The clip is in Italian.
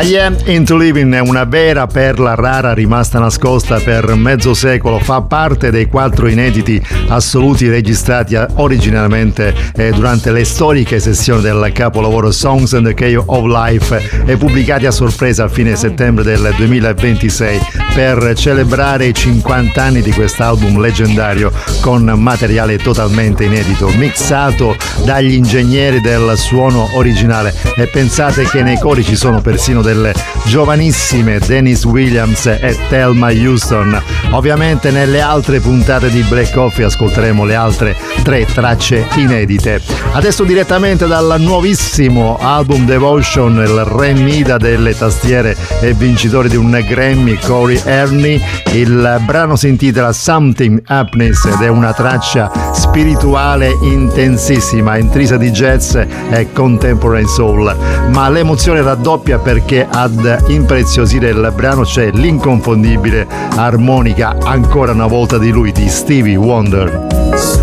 I Am Into Living è una vera perla rara rimasta nascosta per mezzo secolo, fa parte dei 4 inediti assoluti registrati originalmente durante le storiche sessioni del capolavoro Songs and the Chaos of Life e pubblicati a sorpresa a fine settembre del 2026 per celebrare i 50 anni di quest'album leggendario con materiale totalmente inedito, mixato dagli ingegneri del suono originale. E pensate che nei cori ci sono persino delle giovanissime Dennis Williams e Thelma Houston. Ovviamente nelle altre puntate di Black Coffee ascolteremo le altre 3 tracce inedite. Adesso direttamente dal nuovissimo album Devotion, il re Mida delle tastiere e vincitore di un Grammy, Corey Ernie. Il brano si intitola Something Happiness ed è una traccia spirituale intensissima, intrisa di jazz e contemporary soul, ma l'emozione raddoppia perché ad impreziosire il brano c'è l'inconfondibile armonica ancora una volta di lui, di Stevie Wonder.